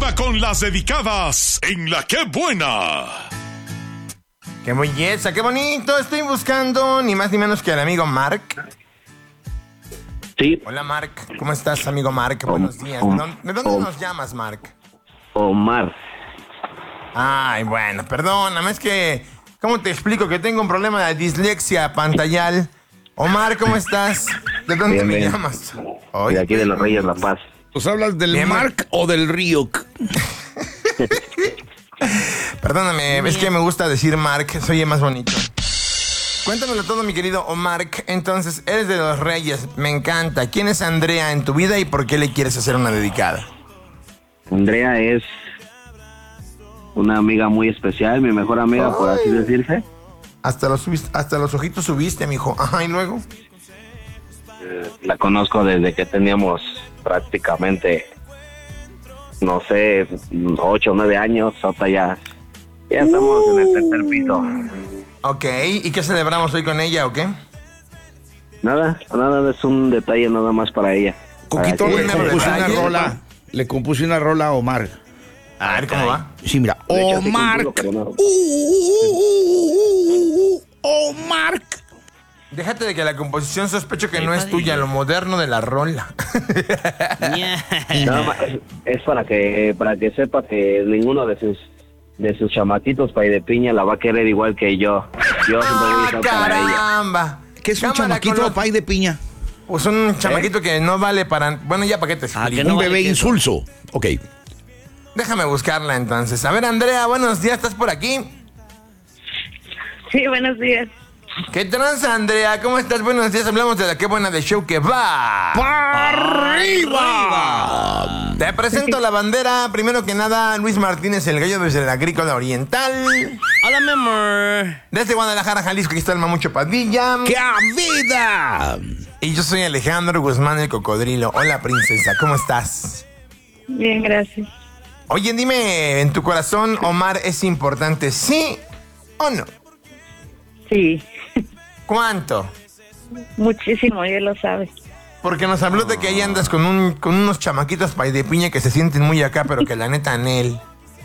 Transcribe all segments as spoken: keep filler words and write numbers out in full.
arriba con las dedicadas en La Qué Buena. ¡Qué belleza, qué bonito! Estoy buscando ni más ni menos que al amigo Mark. Sí. Hola, Mark. ¿Cómo estás, amigo Mark? Buenos días. ¿De dónde, de dónde nos llamas, Mark? Omar. Ay, bueno, perdóname, es que... ¿Cómo te explico que tengo un problema de dislexia pantallal? Omar, ¿cómo estás? ¿De dónde Bien, me bien. llamas? De aquí de los Reyes La Paz. ¿Pues hablas del Bien, Mark o del Ryuk? Perdóname, es que me gusta decir Mark, se oye más bonito. Cuéntamelo todo, mi querido Omar. Entonces, eres de los Reyes, me encanta. ¿Quién es Andrea en tu vida y por qué le quieres hacer una dedicada? Andrea es una amiga muy especial, mi mejor amiga, por así decirse. Hasta los, subiste- hasta los ojitos subiste, mijo. Ajá, y luego. Eh, La conozco desde que teníamos prácticamente, no sé, ocho o nueve años. Hasta ya, ya estamos en el tercer piso. Ok, ¿y qué celebramos hoy con ella o qué? Nada, nada, es un detalle nada más para ella. Coquito, Para que- le compuse una detalle. rola. Le compuse una rola a Omar. A ver cómo va. Sí, mira. De hecho, sí Omar. contigo, pero no. Omar. Déjate de que la composición sospecho que no es tuya, lo moderno de la rola. Nada más, es, es para que para que sepa que ninguno de sus de sus chamaquitos pay de piña la va a querer igual que yo. Yo siempre voy a ¡Ah, estar para ella. caramba! ¿Qué es un Cámara chamaquito con los- pay de piña? Pues un chamaquito que no vale para... Bueno, ya para qué te explico. que no Un vale bebé queso. insulso. Ok. Déjame buscarla entonces. A ver, Andrea, buenos días, ¿estás por aquí? Sí, buenos días. ¿Qué tranza, Andrea? ¿Cómo estás? Buenos días, hablamos de la Qué Buena de Show que va. ¡Arriba! Te presento la bandera. Primero que nada, Luis Martínez, el gallo desde la Agrícola Oriental. Hola, mi amor. Desde Guadalajara, Jalisco, aquí está el Mamucho Padilla. ¡Qué vida! Y yo soy Alejandro Guzmán, el cocodrilo. Hola, princesa, ¿cómo estás? Bien, gracias. Oye, dime, en tu corazón, Omar, ¿es importante, sí o no? Sí, ¿Cuánto? muchísimo, ya lo sabes. Porque nos habló de que ahí andas con, un, con unos chamaquitos pay de piña que se sienten muy acá, pero que la neta en él.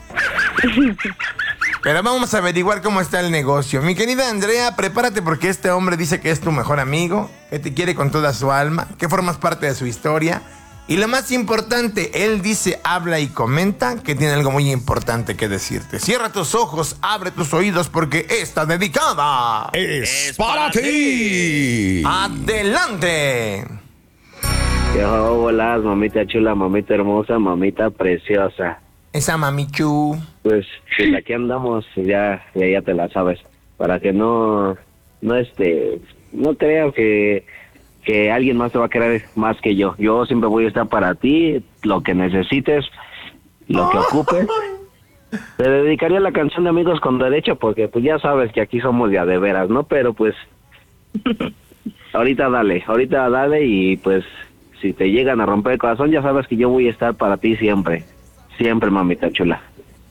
Pero vamos a averiguar cómo está el negocio. Mi querida Andrea, prepárate porque este hombre dice que es tu mejor amigo, que te quiere con toda su alma, que formas parte de su historia. Y lo más importante, él dice, habla y comenta que tiene algo muy importante que decirte. Cierra tus ojos, abre tus oídos porque está dedicada. Es, Es para para ti. ¡Adelante! Yo, hola, mamita chula, mamita hermosa, mamita preciosa. Esa mamichu. Pues, pues aquí andamos, ya, ya, ya te la sabes. Para que no, no este, no crean que, que alguien más te va a querer más que yo. Yo siempre voy a estar para ti, lo que necesites, lo que ocupes. Te dedicaría la canción de Amigos con Derecho porque pues ya sabes que aquí somos ya de veras, ¿no? Pero pues, ahorita dale, ahorita dale y pues, si te llegan a romper el corazón, ya sabes que yo voy a estar para ti siempre. Siempre, mamita chula.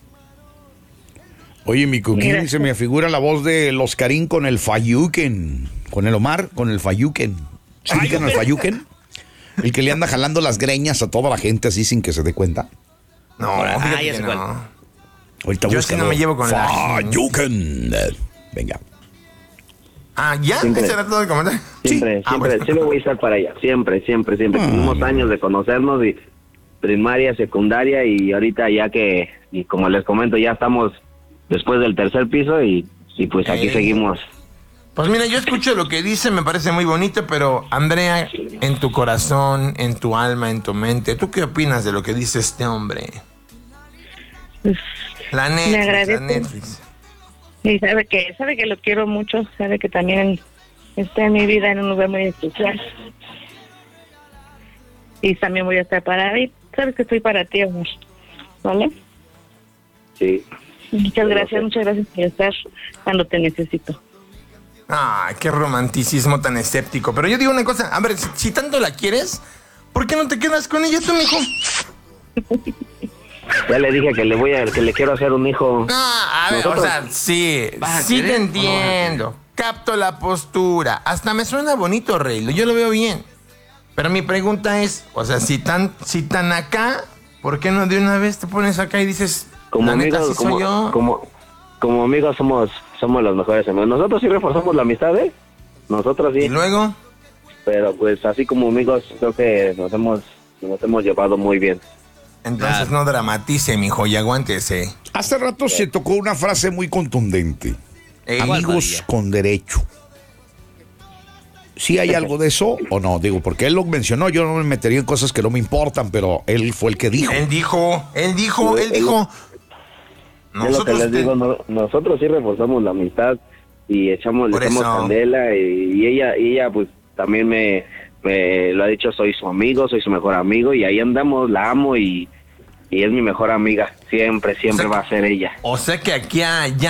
Oye, mi coquín, Mira. se me afigura la voz del Oscarín con el Fayuken. Con el Omar, con el Fayuken. ¿Sí ubican al Fayuken? El que le anda jalando las greñas a toda la gente así sin que se dé cuenta. No, Ah, fíjate ya que sé no. cuál. Ahorita Yo sí no búscalo. me llevo con la gente. Fayuken. Venga. Ah, ¿ya? Siempre. ¿Ese era todo el comentario? Siempre, Ah, siempre, bueno. siempre voy a estar para ella. Siempre, siempre, siempre. Ah, Tuvimos mira. años de conocernos y primaria, secundaria y ahorita ya que, y como les comento, ya estamos después del tercer piso y, y pues aquí Ey. seguimos. Pues mira, yo escucho lo que dice, me parece muy bonito, pero Andrea, en tu corazón, en tu alma, en tu mente, ¿tú qué opinas de lo que dice este hombre? Pues, La Me Netflix, la agradece. Netflix. y sabe que sabe que lo quiero mucho, sabe que también está en mi vida en un lugar muy especial. Y también voy a estar para él. Sabes que estoy para ti, amor. ¿Vale? Sí. Muchas gracias, muchas gracias por estar cuando te necesito. Ay, qué romanticismo tan escéptico. Pero yo digo una cosa, a ver, si, si tanto la quieres, ¿por qué no te quedas con ella tú, mijo? Ya le dije que le voy a, que le quiero hacer un hijo. No, a ver, Nosotros- o sea, sí, ¿Vas a sí te querer o no vas a entiendo. Capto la postura. Hasta me suena bonito, Rey. Yo lo veo bien. Pero mi pregunta es, o sea, si tan, si tan acá, ¿por qué no de una vez te pones acá y dices, Como la neta, amigos, así soy como, yo? como, como amigos somos, somos los mejores amigos. Nosotros sí reforzamos la amistad, ¿eh? Nosotros Y sí. luego, Pero pues así como amigos, creo que nos hemos, nos hemos llevado muy bien. entonces Claro. no dramatice, mijo, y aguántese. Hace rato se tocó una frase muy contundente. Ey, ¿Cuál, Amigos María? con derecho. ¿Sí hay algo de eso o no? Digo, porque él lo mencionó, yo no me metería en cosas que no me importan, pero él fue el que dijo. él dijo, él dijo, él dijo. Es lo que Nosotros les te- digo, no- nosotros sí reforzamos la amistad y echamos, le Por echamos eso. candela y, y ella, y ella pues también me, me lo ha dicho, soy su amigo, soy su mejor amigo y ahí andamos, la amo y, y es mi mejor amiga, siempre, siempre O sea, va a ser ella. O sea que aquí hay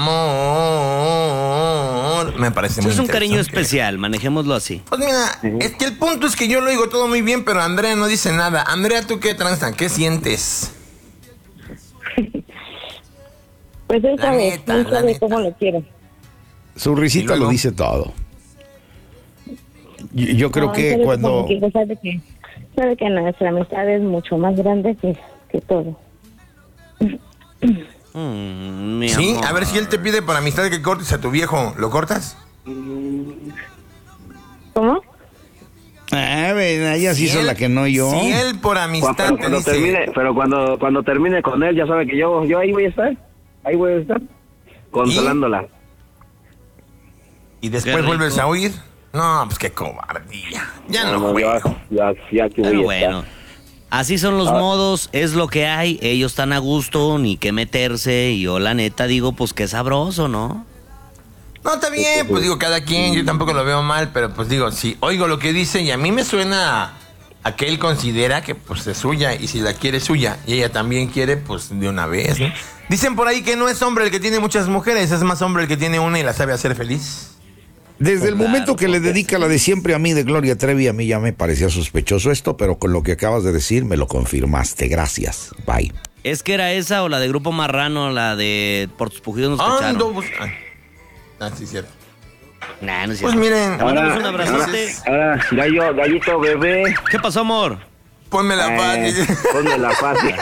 amor. Me parece muy Es un cariño interesante. especial, manejémoslo así. Pues mira, es que el punto es que yo lo digo todo muy bien, pero Andrea no dice nada. Andrea, ¿tú qué tranza? ¿Qué sientes? Pues él La sabe, neta, él la sabe neta. cómo lo quiero. Su ¿Y risita luego? lo dice todo. Yo, yo creo No, él que sabe cuando... cómo lo quiero, sabe que, sabe que nuestra amistad es mucho más grande que, que todo. Mm, mi Sí, amor. a ver si él te pide por amistad que cortes a tu viejo. ¿Lo cortas? ¿Cómo? Ah, ven, ella sí Si hizo él- la que no yo. Si él por amistad Cuando, te cuando dice... termine, pero cuando, cuando termine con él, ya sabe que yo, yo ahí voy a estar, ahí voy a estar, consolándola. Y después Qué rico. vuelves a huir. No, pues qué cobardía. Ya no, No, no, ya, juego. ya, ya que voy Pero a bueno, estar. así son los Ah. modos, es lo que hay. Ellos están a gusto, ni que meterse. Y yo, la neta, digo, pues qué sabroso, ¿no? No, está bien, pues digo, cada quien, yo tampoco lo veo mal, pero pues digo, si oigo lo que dice y a mí me suena a, a que él considera que pues es suya y si la quiere es suya y ella también quiere, pues de una vez, ¿no? Dicen por ahí que no es hombre el que tiene muchas mujeres, es más hombre el que tiene una y la sabe hacer feliz. Desde el Claro, momento que le dedica la de siempre a mí de Gloria Trevi, a mí ya me parecía sospechoso esto, pero con lo que acabas de decir me lo confirmaste. Gracias. Bye. Es que era esa o la de Grupo Marrano, la de Por tus pujidos nos cacharon. Ando bus- ah, ah, sí, cierto. Nah, no es Pues cierto. miren, Te mandamos Ahora, un abrazote. ahora, ahora, gallo, gallito bebé, ¿Qué pasó, amor? ponme la paz. eh, ponme la fácil.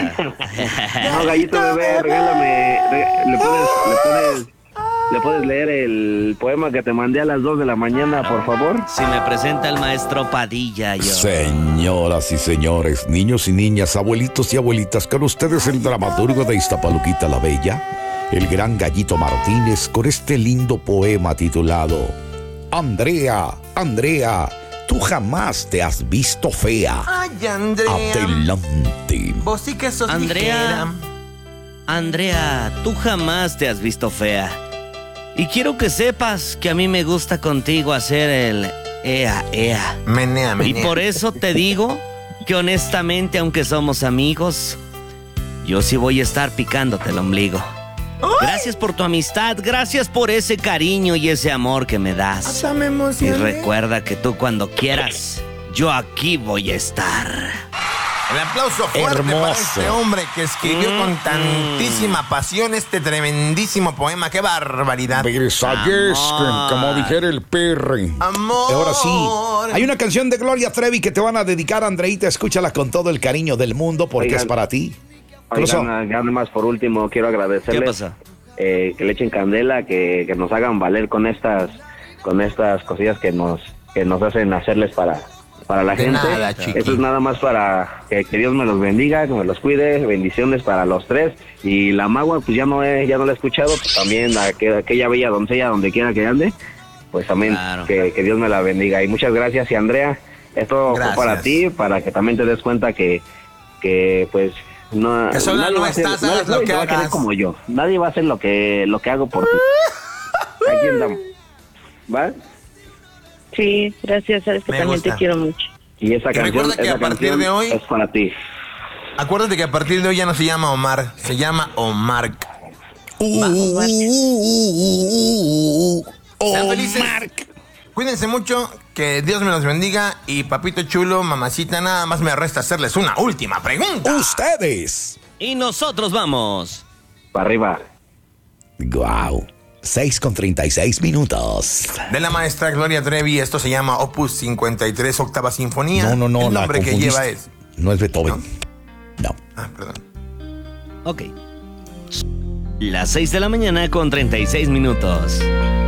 No, gallito bebé, regálame, re- le puedes, le puedes, le puedes leer el poema que te mandé a las dos de la mañana, por favor. Si me presenta el maestro Padilla, yo. Señoras y señores, niños y niñas, abuelitos y abuelitas, con ustedes el dramaturgo de Iztapaluquita la Bella, el gran Gallito Martínez, con este lindo poema titulado Andrea, Andrea, tú jamás te has visto fea. Ay, Andrea. Adelante. Vos sí que sos Andrea. ligera. Andrea, tú jamás te has visto fea. Y quiero que sepas que a mí me gusta contigo hacer el ea, ea. Menea, menea. Y por eso te digo que honestamente, aunque somos amigos, yo sí voy a estar picándote el ombligo. Gracias por tu amistad, gracias por ese cariño y ese amor que me das. Hasta me Y emocioné. recuerda que tú cuando quieras, yo aquí voy a estar. El aplauso fuerte Hermoso. para este hombre que escribió Mm. con tantísima pasión este tremendísimo poema. ¡Qué barbaridad! Bersayesken, como dijera el perre. Amor. Ahora sí, hay una canción de Gloria Trevi que te van a dedicar, Andreita. Escúchala con todo el cariño del mundo porque Oigan. es para ti. ¿Qué pasó? Oigan, ya más por último, quiero agradecerles. ¿Qué pasa? eh, que le echen candela, que, que nos hagan valer con estas, con estas cosillas que nos, que nos hacen hacerles para, para la De gente. nada, chiqui. Esto es nada más para que, que Dios me los bendiga, que me los cuide, bendiciones para los tres. Y la magua, pues ya no he, ya no la he escuchado, pues también aquella, aquella bella doncella donde quiera que ande, pues también Claro. que, que Dios me la bendiga. Y muchas gracias. Y Andrea, esto Gracias. fue para ti, para que también te des cuenta que, que pues no, Que sola nadie no va a hacer- estás, nadie- hagas lo nadie que te va a querer hagas. como yo. Nadie va a hacer lo que lo que hago por ti. Aquí andamos. ¿Va? Sí, gracias, sabes que Me también gusta. te quiero mucho. Y esa Y canción, recuerda que esa a partir canción de hoy- es para ti. Acuérdate que a partir de hoy ya no se llama Omar, se llama Omar. Sean felices. Cuídense mucho, que Dios me los bendiga. Y papito chulo, mamacita, nada más me resta hacerles una última pregunta. Ustedes. Y nosotros vamos. Para arriba. Guau. seis con treinta y seis minutos. De la maestra Gloria Trevi, esto se llama Opus cincuenta y tres, octava sinfonía. No, no, no. El la nombre que confundiste. lleva es... No es Beethoven. No. Ah, perdón. Ok. Las seis de la mañana con treinta y seis minutos.